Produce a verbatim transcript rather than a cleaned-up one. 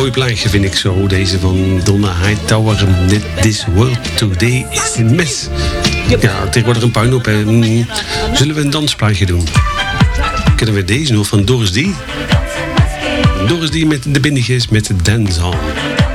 mooi plaatje vind ik zo. Deze van Donna Hightower. This world today is a mess. Ja, tegenwoordig een puinhoop. Hè. Zullen we een dansplaatje doen? Kennen we deze nog van Doris D? Doris D met de bindiges met de dancehall.